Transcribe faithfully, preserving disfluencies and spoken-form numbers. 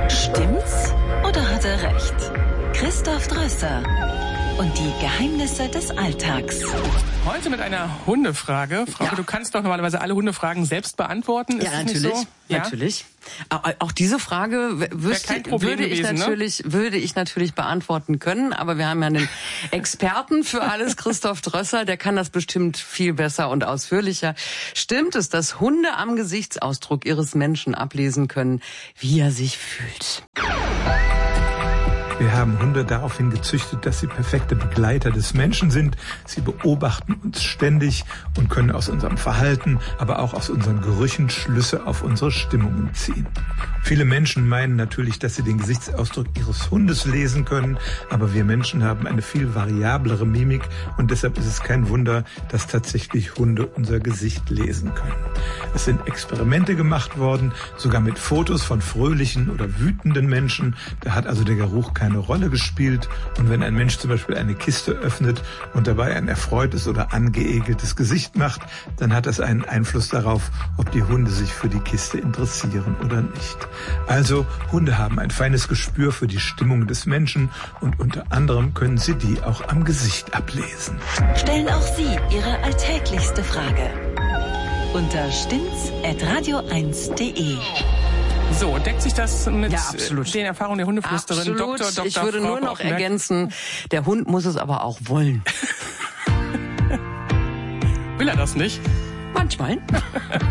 Stimmt's oder hat er recht? Christoph Drösser und die Geheimnisse des Alltags. Heute mit einer Hundefrage. Frauke, Ja. du kannst doch normalerweise alle Hundefragen selbst beantworten. Ist Ja, das nicht natürlich, so? Ja? natürlich. Auch, auch diese Frage w- wüsste, kein Problem würde ich gewesen, ne? natürlich, würde ich natürlich beantworten können. Aber wir haben ja einen Experten für alles, Christoph Drösser, der kann das bestimmt viel besser und ausführlicher. Stimmt es, dass Hunde am Gesichtsausdruck ihres Menschen ablesen können, wie er sich fühlt? Wir haben Hunde daraufhin gezüchtet, dass sie perfekte Begleiter des Menschen sind. Sie beobachten uns ständig und können aus unserem Verhalten, aber auch aus unseren Gerüchen Schlüsse auf unsere Stimmungen ziehen. Viele Menschen meinen natürlich, dass sie den Gesichtsausdruck ihres Hundes lesen können, aber wir Menschen haben eine viel variablere Mimik und deshalb ist es kein Wunder, dass tatsächlich Hunde unser Gesicht lesen können. Es sind Experimente gemacht worden, sogar mit Fotos von fröhlichen oder wütenden Menschen. Da hat also der Geruch keine Rolle gespielt. Und wenn ein Mensch zum Beispiel eine Kiste öffnet und dabei ein erfreutes oder angeekeltes Gesicht macht, dann hat das einen Einfluss darauf, ob die Hunde sich für die Kiste interessieren oder nicht. Also, Hunde haben ein feines Gespür für die Stimmung des Menschen und unter anderem können sie die auch am Gesicht ablesen. Stellen auch Sie Ihre alltäglichste Frage unter stimmt's at radio eins punkt de. So, deckt sich das mit Ja, absolut. den Erfahrungen der Hundeflüsterin Absolut. Doktor Doktor Ich würde nur Frauke noch Offenberg? ergänzen, der Hund muss es aber auch wollen. Will er das nicht? Manchmal.